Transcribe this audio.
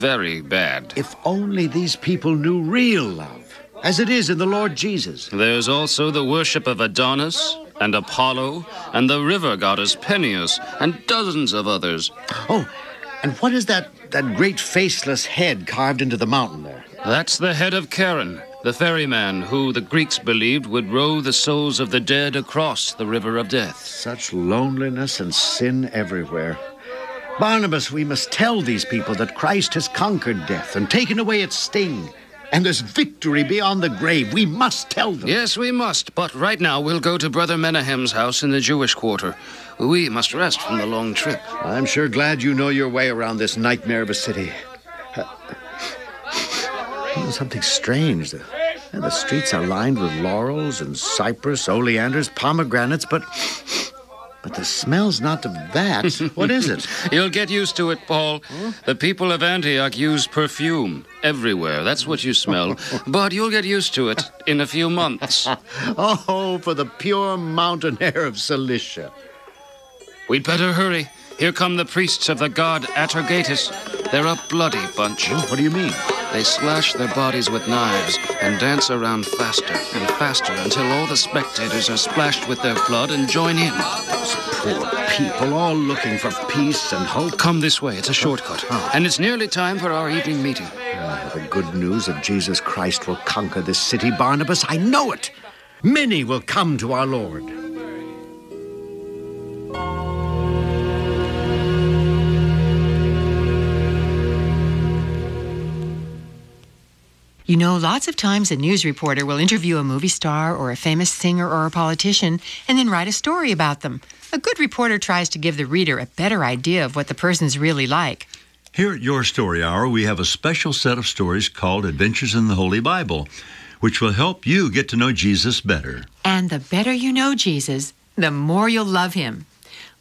Very bad. If only these people knew real love, as it is in the Lord Jesus. There's also the worship of Adonis and Apollo and the river goddess Peneus and dozens of others. Oh, and what is that great faceless head carved into the mountain there? That's the head of Charon, the ferryman who the Greeks believed would row the souls of the dead across the river of death. Such loneliness and sin everywhere. Barnabas, we must tell these people that Christ has conquered death and taken away its sting. And there's victory beyond the grave. We must tell them. Yes, we must. But right now we'll go to Brother Menahem's house in the Jewish quarter. We must rest from the long trip. I'm sure glad you know your way around this nightmare of a city. Something strange. The streets are lined with laurels and cypress, oleanders, pomegranates, but the smell's not of that. What is it? You'll get used to it, Paul. Huh? The people of Antioch use perfume everywhere. That's what you smell. But you'll get used to it in a few months. Oh, for the pure mountain air of Cilicia. We'd better hurry. Here come the priests of the god Atargatis. They're a bloody bunch. What do you mean? They slash their bodies with knives and dance around faster and faster until all the spectators are splashed with their blood and join in. Those poor people, all looking for peace and hope. Come this way. It's a shortcut. And it's nearly time for our evening meeting. The good news of Jesus Christ will conquer this city, Barnabas. I know it. Many will come to our Lord. You know, lots of times a news reporter will interview a movie star or a famous singer or a politician and then write a story about them. A good reporter tries to give the reader a better idea of what the person's really like. Here at Your Story Hour, we have a special set of stories called Adventures in the Holy Bible, which will help you get to know Jesus better. And the better you know Jesus, the more you'll love him.